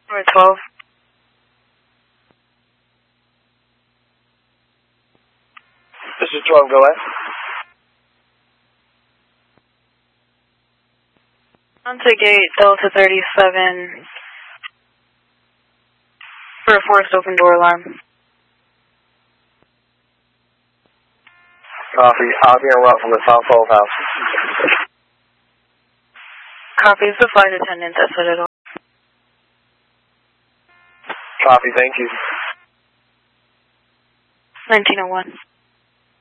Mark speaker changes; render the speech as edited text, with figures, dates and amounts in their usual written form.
Speaker 1: Number 12.
Speaker 2: This is 12, go ahead.
Speaker 1: Onto gate Delta 37 for a forced open door alarm.
Speaker 2: Copy. I'll be interrupt from the South Pole House.
Speaker 1: Copies the flight attendant at Citadel.
Speaker 2: Copy, thank you.
Speaker 1: 1901.